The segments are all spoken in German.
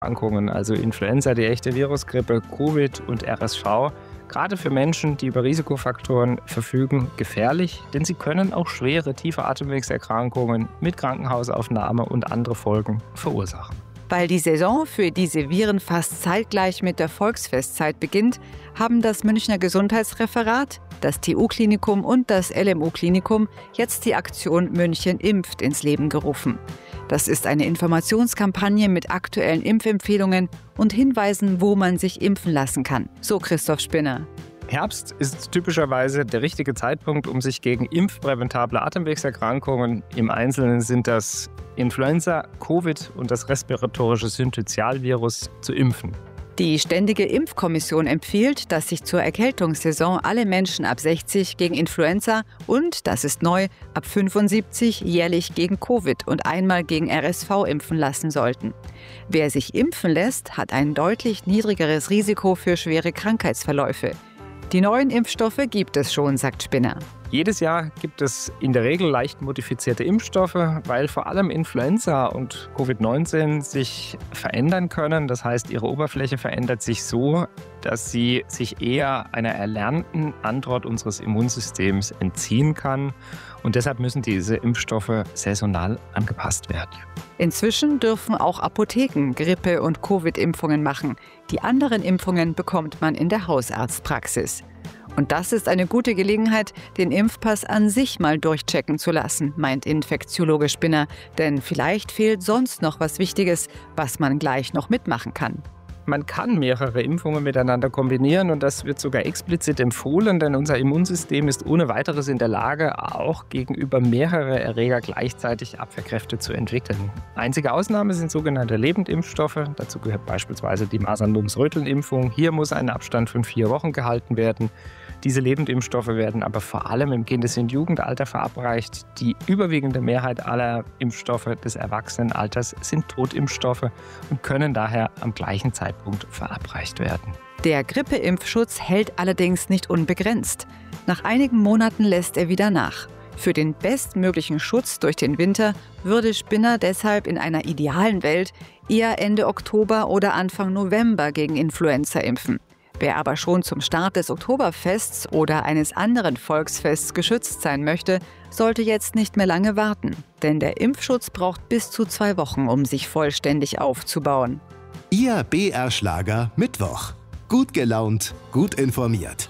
Erkrankungen, also Influenza, die echte Virusgrippe, Covid und RSV, gerade für Menschen, die über Risikofaktoren verfügen, gefährlich, denn sie können auch schwere tiefe Atemwegserkrankungen mit Krankenhausaufnahme und andere Folgen verursachen. Weil die Saison für diese Viren fast zeitgleich mit der Volksfestzeit beginnt, haben das Münchner Gesundheitsreferat, das TU-Klinikum und das LMU-Klinikum jetzt die Aktion München impft ins Leben gerufen. Das ist eine Informationskampagne mit aktuellen Impfempfehlungen und Hinweisen, wo man sich impfen lassen kann. So Christoph Spinner. Herbst ist typischerweise der richtige Zeitpunkt, um sich gegen impfpräventable Atemwegserkrankungen, im Einzelnen sind das Influenza, Covid und das respiratorische Syncytialvirus, zu impfen. Die Ständige Impfkommission empfiehlt, dass sich zur Erkältungssaison alle Menschen ab 60 gegen Influenza und, das ist neu, ab 75 jährlich gegen Covid und einmal gegen RSV impfen lassen sollten. Wer sich impfen lässt, hat ein deutlich niedrigeres Risiko für schwere Krankheitsverläufe. Die neuen Impfstoffe gibt es schon, sagt Spinner. Jedes Jahr gibt es in der Regel leicht modifizierte Impfstoffe, weil vor allem Influenza und Covid-19 sich verändern können. Das heißt, ihre Oberfläche verändert sich so, dass sie sich eher einer erlernten Antwort unseres Immunsystems entziehen kann. Und deshalb müssen diese Impfstoffe saisonal angepasst werden. Inzwischen dürfen auch Apotheken Grippe- und Covid-Impfungen machen. Die anderen Impfungen bekommt man in der Hausarztpraxis. Und das ist eine gute Gelegenheit, den Impfpass an sich mal durchchecken zu lassen, meint Infektiologe Spinner. Denn vielleicht fehlt sonst noch was Wichtiges, was man gleich noch mitmachen kann. Man kann mehrere Impfungen miteinander kombinieren und das wird sogar explizit empfohlen, denn unser Immunsystem ist ohne weiteres in der Lage, auch gegenüber mehreren Erreger gleichzeitig Abwehrkräfte zu entwickeln. Einzige Ausnahme sind sogenannte Lebendimpfstoffe. Dazu gehört beispielsweise die Masern-Mumps-Röteln-Impfung. Hier muss ein Abstand von 4 Wochen gehalten werden. Diese Lebendimpfstoffe werden aber vor allem im Kindes- und Jugendalter verabreicht. Die überwiegende Mehrheit aller Impfstoffe des Erwachsenenalters sind Totimpfstoffe und können daher am gleichen Zeitpunkt verabreicht werden. Der Grippeimpfschutz hält allerdings nicht unbegrenzt. Nach einigen Monaten lässt er wieder nach. Für den bestmöglichen Schutz durch den Winter würde Spinner deshalb in einer idealen Welt eher Ende Oktober oder Anfang November gegen Influenza impfen. Wer aber schon zum Start des Oktoberfests oder eines anderen Volksfests geschützt sein möchte, sollte jetzt nicht mehr lange warten. Denn der Impfschutz braucht bis zu 2 Wochen, um sich vollständig aufzubauen. Ihr BR-Schlager Mittwoch. Gut gelaunt, gut informiert.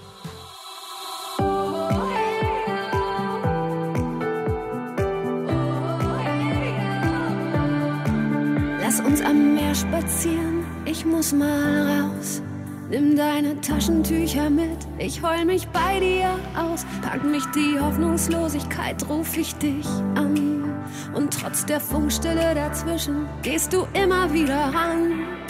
Lass uns am Meer spazieren, ich muss mal raus. Nimm deine Taschentücher mit, ich heul mich bei dir aus. Packt mich die Hoffnungslosigkeit, ruf ich dich an. Und trotz der Funkstille dazwischen gehst du immer wieder ran.